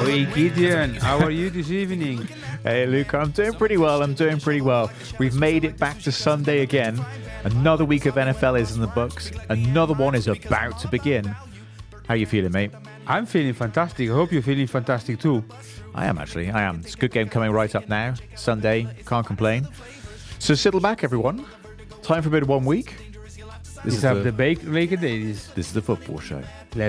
Hey Gideon, how are you this evening? Hey Luca, I'm doing pretty well. We've made it back to Sunday again. Another week of NFL is in the books. Another one is about to begin. How you feeling, mate? I'm feeling fantastic. I hope you're feeling fantastic too. I am. It's a good game coming right up now. Sunday, can't complain. So settle back, everyone. Time for a bit of 1 week. This is the Baker Dailies. This is the football show. Let's